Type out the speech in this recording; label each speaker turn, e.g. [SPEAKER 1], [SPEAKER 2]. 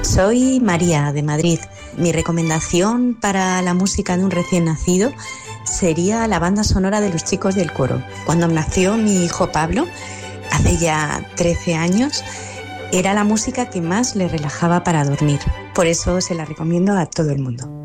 [SPEAKER 1] Soy María, de Madrid. Mi recomendación para la música de un recién nacido sería la banda sonora de Los Chicos del Coro. Cuando nació mi hijo Pablo, hace ya 13 años, era la música que más le relajaba para dormir. Por eso se la recomiendo a todo el mundo.